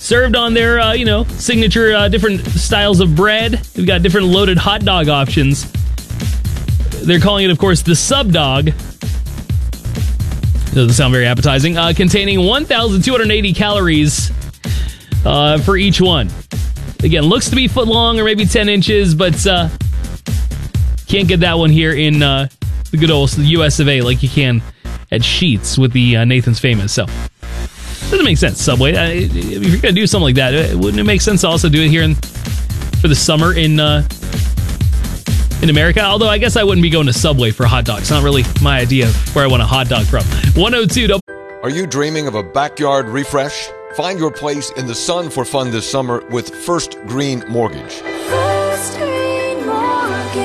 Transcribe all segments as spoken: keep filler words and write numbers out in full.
served on their, uh, you know, signature uh, different styles of bread. They've got different loaded hot dog options. They're calling it, of course, the Sub Dog. Doesn't sound very appetizing. Uh, containing one thousand two hundred eighty calories uh, for each one. Again, looks to be foot long or maybe ten inches, but uh, can't get that one here in uh, the good old U S of A like you can at Sheetz with the uh, Nathan's Famous. So, doesn't make sense, Subway. I, if you're going to do something like that, wouldn't it make sense to also do it here in, for the summer in uh, in America? Although I guess I wouldn't be going to Subway for hot dogs. It's not really my idea of where I want a hot dog from. one oh two. Are you dreaming of a backyard refresh? Find your place in the sun for fun this summer with First Green Mortgage. First Green Mortgage.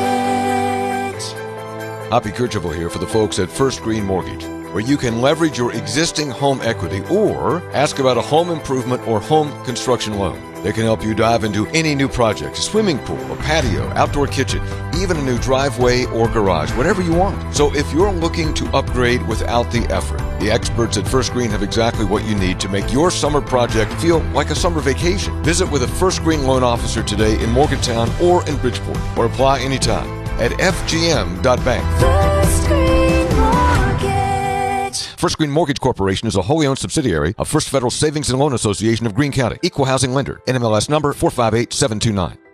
Hoppy Kercheval here for the folks at First Green Mortgage, where you can leverage your existing home equity or ask about a home improvement or home construction loan. They can help you dive into any new project, a swimming pool, a patio, outdoor kitchen, even a new driveway or garage, whatever you want. So if you're looking to upgrade without the effort, the experts at First Green have exactly what you need to make your summer project feel like a summer vacation. Visit with a First Green loan officer today in Morgantown or in Bridgeport, or apply anytime at f g m dot bank. First Green Mortgage. First Green Mortgage Corporation is a wholly owned subsidiary of First Federal Savings and Loan Association of Greene County. Equal housing lender. N M L S number four five eight seven two nine.